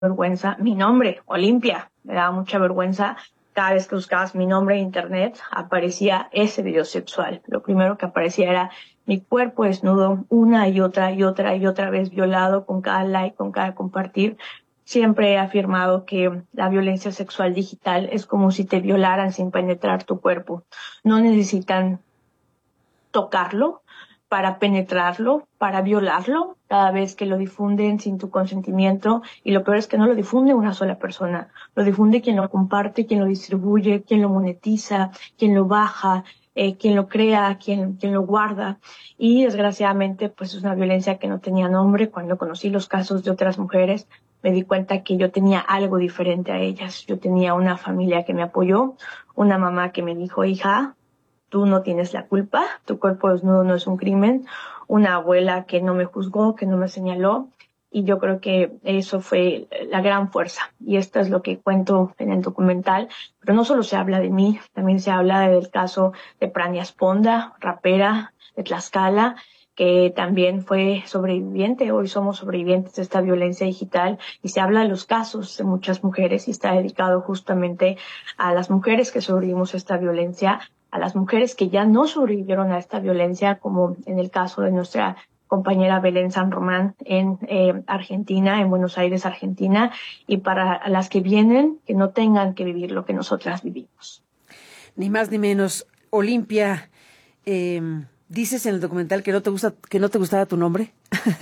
vergüenza mi nombre, Olimpia. Me daba mucha vergüenza. Cada vez que buscabas mi nombre en internet, aparecía ese video sexual. Lo primero que aparecía era mi cuerpo desnudo, una y otra y otra y otra vez violado, con cada like, con cada compartir. Siempre he afirmado que la violencia sexual digital es como si te violaran sin penetrar tu cuerpo. No necesitan tocarlo, para penetrarlo, para violarlo, cada vez que lo difunden sin tu consentimiento. Y lo peor es que no lo difunde una sola persona, lo difunde quien lo comparte, quien lo distribuye, quien lo monetiza, quien lo baja, quien lo crea, quien lo guarda. Y desgraciadamente, pues es una violencia que no tenía nombre. Cuando conocí los casos de otras mujeres, me di cuenta que yo tenía algo diferente a ellas. Yo tenía una familia que me apoyó, una mamá que me dijo: hija, tú no tienes la culpa, tu cuerpo desnudo no es un crimen, una abuela que no me juzgó, que no me señaló. Y yo creo que eso fue la gran fuerza. Y esto es lo que cuento en el documental. Pero no solo se habla de mí, también se habla del caso de Prania Sponda, rapera de Tlaxcala, que también fue sobreviviente. Hoy somos sobrevivientes de esta violencia digital, y se habla de los casos de muchas mujeres, y está dedicado justamente a las mujeres que sobrevivimos esta violencia, a las mujeres que ya no sobrevivieron a esta violencia, como en el caso de nuestra compañera Belén San Román en Argentina, en Buenos Aires, Argentina, y para las que vienen, que no tengan que vivir lo que nosotras vivimos. Ni más ni menos. Olimpia, dices en el documental que no te gustaba tu nombre.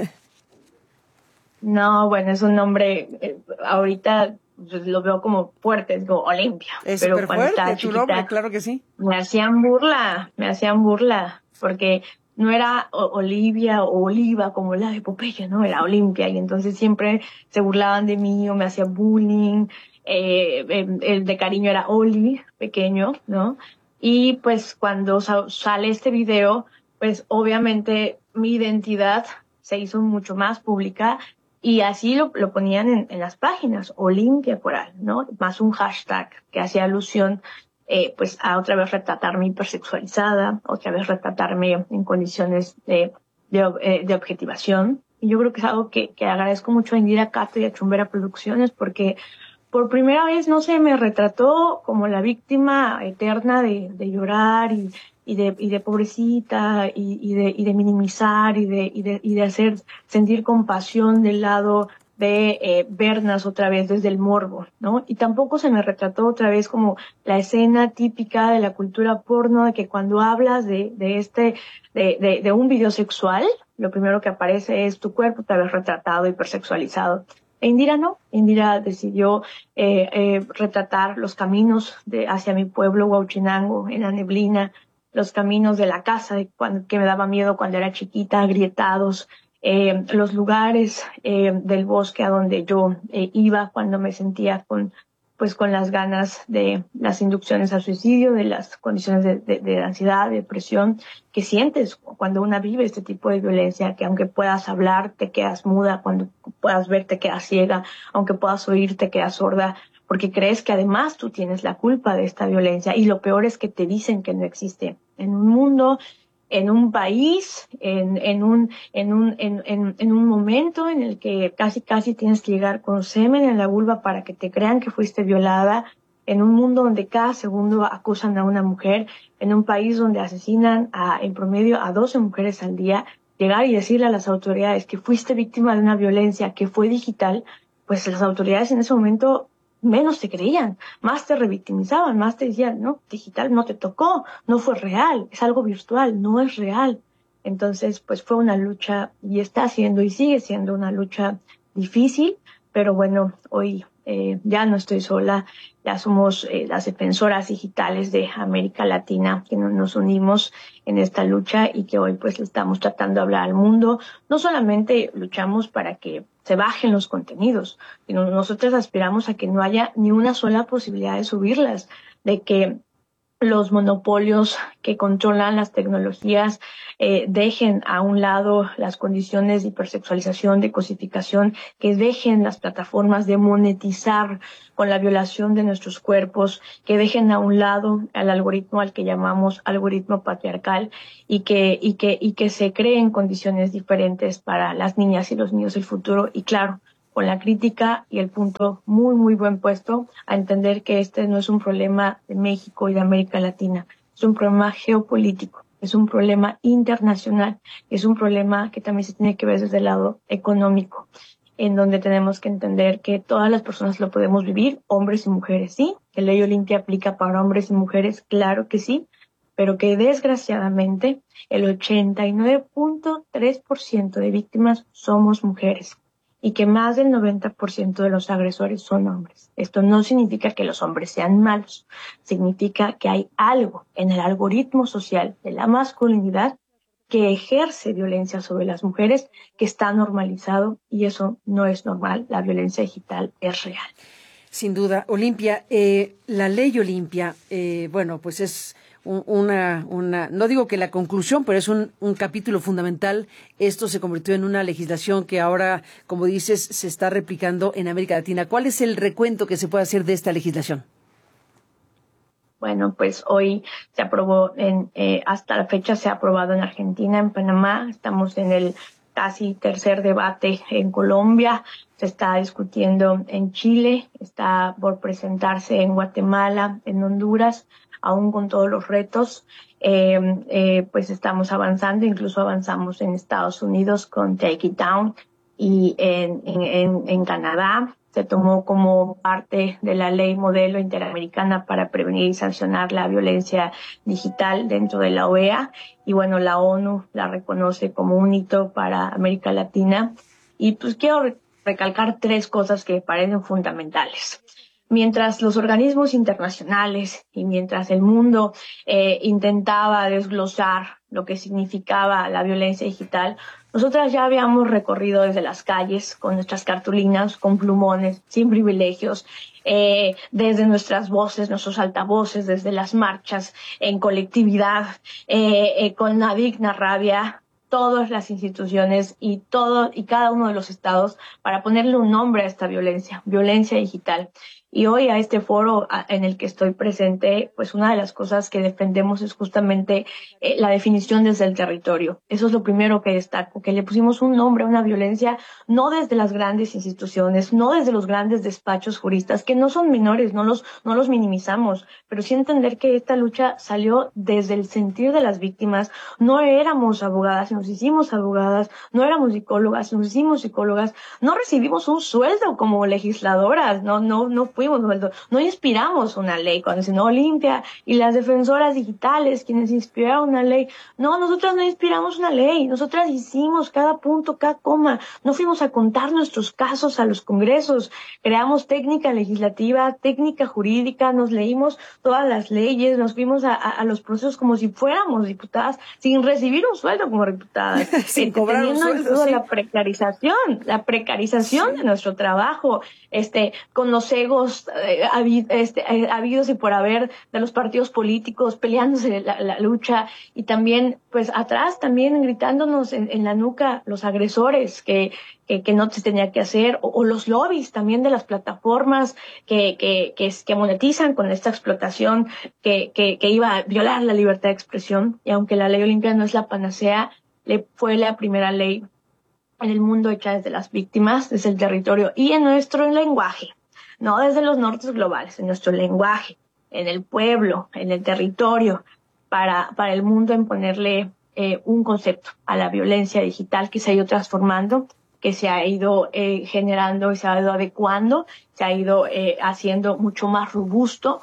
No, bueno, es un nombre, ahorita pues, lo veo como fuerte, digo Olimpia, Es pero súper cuando estaba fuerte tu nombre, chiquita claro que sí. me hacían burla, porque no era Olivia o Oliva como la de Popeye, no, era Olimpia, y entonces siempre se burlaban de mí o me hacían bullying. El de cariño era Oli, pequeño, ¿no? Y pues cuando sale este video, pues obviamente mi identidad se hizo mucho más pública, y así lo ponían en las páginas, Olimpia Coral, ¿no? Más un hashtag que hacía alusión pues a otra vez retratarme hipersexualizada, otra vez retratarme en condiciones de objetivación. Y yo creo que es algo que agradezco mucho a Indira Cato y a Chumbera Producciones, porque por primera vez no se me retrató como la víctima eterna de llorar y de pobrecita y de minimizar y de hacer sentir compasión del lado de vernas otra vez desde el morbo, ¿no? Y tampoco se me retrató otra vez como la escena típica de la cultura porno, de que cuando hablas de un video sexual, lo primero que aparece es tu cuerpo otra vez retratado, hipersexualizado. E Indira no, Indira decidió retratar los caminos hacia mi pueblo, Huauchinango, en la neblina, los caminos de la casa que me daba miedo cuando era chiquita, agrietados, los lugares del bosque a donde yo iba cuando me sentía con las ganas de las inducciones al suicidio, de las condiciones de ansiedad, depresión que sientes cuando una vive este tipo de violencia, que aunque puedas hablar, te quedas muda, cuando puedas ver, te quedas ciega, aunque puedas oír, te quedas sorda, porque crees que además tú tienes la culpa de esta violencia, y lo peor es que te dicen que no existe. En un mundo, en un país, en un momento en el que casi tienes que llegar con semen en la vulva para que te crean que fuiste violada, en un mundo donde cada segundo acusan a una mujer, en un país donde asesinan en promedio a 12 mujeres al día, llegar y decirle a las autoridades que fuiste víctima de una violencia que fue digital, pues las autoridades en ese momento menos te creían, más te revictimizaban, más te decían: no, digital no te tocó, no fue real, es algo virtual, no es real. Entonces, pues fue una lucha, y está siendo y sigue siendo una lucha difícil, pero bueno, hoy ya no estoy sola, ya somos las defensoras digitales de América Latina que nos unimos en esta lucha, y que hoy pues le estamos tratando de hablar al mundo. No solamente luchamos para que se bajen los contenidos, sino nosotros aspiramos a que no haya ni una sola posibilidad de subirlas, de que los monopolios que controlan las tecnologías dejen a un lado las condiciones de hipersexualización, de cosificación, que dejen las plataformas de monetizar con la violación de nuestros cuerpos, que dejen a un lado al algoritmo al que llamamos algoritmo patriarcal, y que se creen condiciones diferentes para las niñas y los niños del futuro. Y claro, con la crítica y el punto muy, muy buen puesto a entender que este no es un problema de México y de América Latina, es un problema geopolítico, es un problema internacional, es un problema que también se tiene que ver desde el lado económico, en donde tenemos que entender que todas las personas lo podemos vivir, hombres y mujeres, ¿sí? Que Ley Olimpia aplica para hombres y mujeres, claro que sí, pero que desgraciadamente el 89.3% de víctimas somos mujeres y que más del 90% de los agresores son hombres. Esto no significa que los hombres sean malos, significa que hay algo en el algoritmo social de la masculinidad que ejerce violencia sobre las mujeres, que está normalizado y eso no es normal. La violencia digital es real. Sin duda, Olimpia, la ley Olimpia, bueno, pues es no digo que la conclusión, pero es un capítulo fundamental. Esto se convirtió en una legislación que ahora, como dices, se está replicando en América Latina. ¿Cuál es el recuento que se puede hacer de esta legislación? Bueno, pues hoy se aprobó, hasta la fecha se ha aprobado en Argentina, en Panamá, estamos en el casi tercer debate en Colombia, se está discutiendo en Chile, está por presentarse en Guatemala, en Honduras, aún con todos los retos, pues estamos avanzando, incluso avanzamos en Estados Unidos con Take It Down y en Canadá. Se tomó como parte de la ley modelo interamericana para prevenir y sancionar la violencia digital dentro de la OEA. Y bueno, la ONU la reconoce como un hito para América Latina. Y pues quiero recalcar 3 cosas que me parecen fundamentales. Mientras los organismos internacionales y mientras el mundo intentaba desglosar lo que significaba la violencia digital, nosotras ya habíamos recorrido desde las calles con nuestras cartulinas, con plumones, sin privilegios, desde nuestras voces, nuestros altavoces, desde las marchas, en colectividad, con una digna rabia, todas las instituciones y cada uno de los estados para ponerle un nombre a esta violencia digital. Y hoy a este foro en el que estoy presente, pues una de las cosas que defendemos es justamente la definición desde el territorio. Eso es lo primero que destaco, que le pusimos un nombre a una violencia no desde las grandes instituciones, no desde los grandes despachos juristas, que no son menores, no los minimizamos, pero sí entender que esta lucha salió desde el sentir de las víctimas. No éramos abogadas, nos hicimos abogadas, no éramos psicólogas, nos hicimos psicólogas, no recibimos un sueldo como legisladoras, no fuimos, no inspiramos una ley. Cuando dicen Olimpia y las defensoras digitales, quienes inspiraron una ley, no, nosotras no inspiramos una ley, nosotras hicimos cada punto, cada coma, no fuimos a contar nuestros casos a los congresos, creamos técnica legislativa, técnica jurídica, nos leímos todas las leyes, nos fuimos a los procesos como si fuéramos diputadas, sin recibir un sueldo como diputadas, sin cobrar un sueldo, sí. La precarización de nuestro trabajo, con los egos habidos y por haber de los partidos políticos peleándose la lucha, y también pues atrás también gritándonos en la nuca los agresores que no se tenía que hacer, o los lobbies también de las plataformas que monetizan con esta explotación que iba a violar la libertad de expresión. Y aunque la ley Olimpia no es la panacea, fue la primera ley en el mundo hecha desde las víctimas, desde el territorio y en nuestro lenguaje, no desde los nortes globales, en nuestro lenguaje, en el pueblo, en el territorio, para el mundo, en ponerle un concepto a la violencia digital que se ha ido transformando, que se ha ido generando y se ha ido adecuando, se ha ido haciendo mucho más robusto.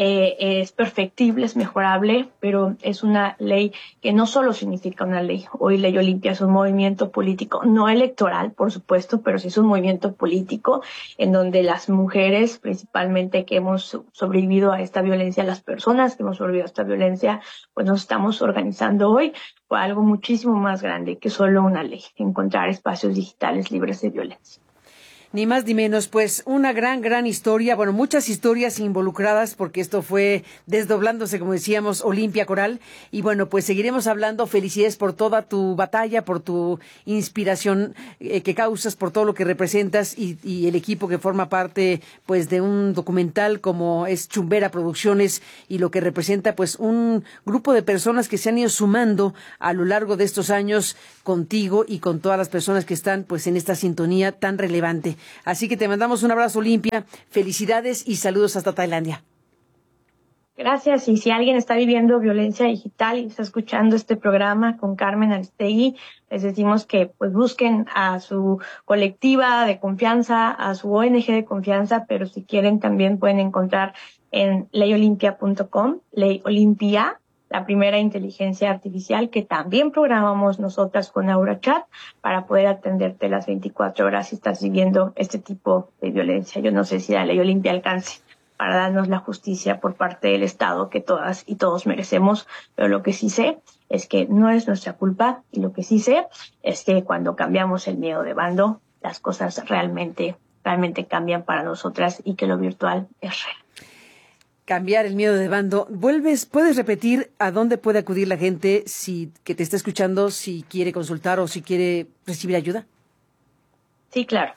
Es perfectible, es mejorable, pero es una ley que no solo significa una ley. Hoy Ley Olimpia es un movimiento político, no electoral, por supuesto, pero sí es un movimiento político en donde las mujeres, principalmente, que hemos sobrevivido a esta violencia, las personas que hemos sobrevivido a esta violencia, pues nos estamos organizando hoy por algo muchísimo más grande que solo una ley: encontrar espacios digitales libres de violencia. Ni más ni menos, pues una gran historia, bueno, muchas historias involucradas, porque esto fue desdoblándose, como decíamos, Olimpia Coral, y bueno, pues seguiremos hablando. Felicidades por toda tu batalla, por tu inspiración que causas, por todo lo que representas, y el equipo que forma parte, pues, de un documental como es Chumbera Producciones, y lo que representa, pues, un grupo de personas que se han ido sumando a lo largo de estos años contigo y con todas las personas que están, pues, en esta sintonía tan relevante. Así que te mandamos un abrazo, Olimpia. Felicidades y saludos hasta Tailandia. Gracias. Y si alguien está viviendo violencia digital y está escuchando este programa con Carmen Aristegui, les decimos que pues busquen a su colectiva de confianza, a su ONG de confianza, pero si quieren también pueden encontrar en leyolimpia.com, Ley Olimpia, la primera inteligencia artificial que también programamos nosotras con AuraChat para poder atenderte las 24 horas si estás viviendo este tipo de violencia. Yo no sé si la Ley Olimpia alcance para darnos la justicia por parte del Estado que todas y todos merecemos, pero lo que sí sé es que no es nuestra culpa y lo que sí sé es que cuando cambiamos el miedo de bando, las cosas realmente cambian para nosotras y que lo virtual es real. Cambiar el miedo de bando. ¿Puedes repetir a dónde puede acudir la gente que te está escuchando, si quiere consultar o si quiere recibir ayuda? Sí, claro.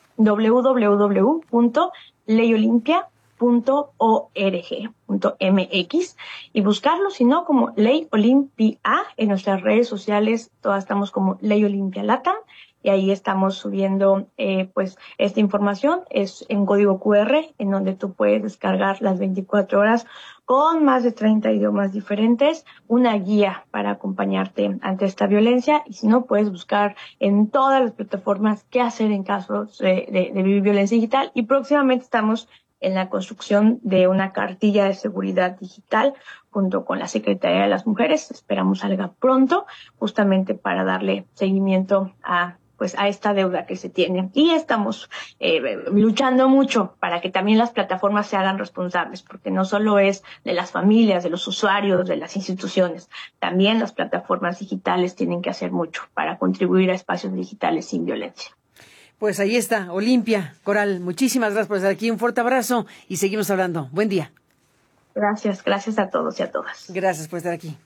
www.leyolimpia.org.mx y buscarlo, si no, como Ley Olimpia en nuestras redes sociales, todas estamos como Ley Olimpia Latam, y ahí estamos subiendo pues esta información, es en código QR, en donde tú puedes descargar las 24 horas con más de 30 idiomas diferentes, una guía para acompañarte ante esta violencia, y si no, puedes buscar en todas las plataformas qué hacer en caso de vivir violencia digital, y próximamente estamos en la construcción de una cartilla de seguridad digital junto con la Secretaría de las Mujeres. Esperamos salga pronto, justamente para darle seguimiento a esta deuda que se tiene. Y estamos luchando mucho para que también las plataformas se hagan responsables, porque no solo es de las familias, de los usuarios, de las instituciones, también las plataformas digitales tienen que hacer mucho para contribuir a espacios digitales sin violencia. Pues ahí está, Olimpia Coral, muchísimas gracias por estar aquí, un fuerte abrazo y seguimos hablando. Buen día. Gracias a todos y a todas. Gracias por estar aquí.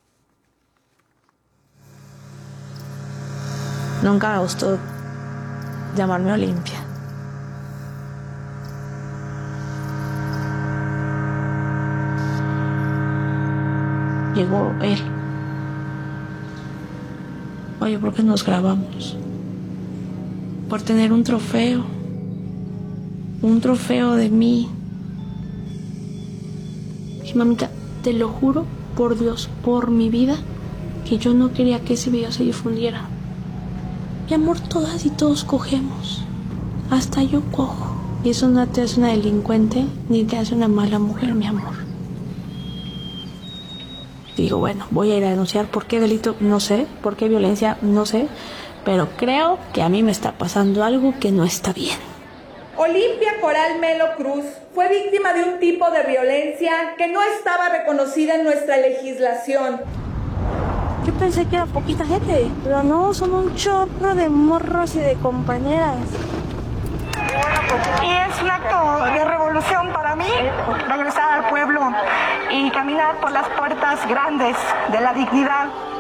Nunca me gustó llamarme Olimpia. Llegó él. Oye, ¿por qué nos grabamos? Por tener un trofeo de mí. Y mamita, te lo juro por Dios, por mi vida, que yo no quería que ese video se difundiera. Mi amor, todas y todos cogemos. Hasta yo cojo. Y eso no te hace una delincuente ni te hace una mala mujer, mi amor. Digo, bueno, voy a ir a denunciar. ¿Por qué delito? No sé. ¿Por qué violencia? No sé. Pero creo que a mí me está pasando algo que no está bien. Olimpia Coral Melo Cruz fue víctima de un tipo de violencia que no estaba reconocida en nuestra legislación. Yo pensé que era poquita gente, pero no, son un chorro de morros y de compañeras. Y es un acto de revolución para mí, regresar al pueblo y caminar por las puertas grandes de la dignidad.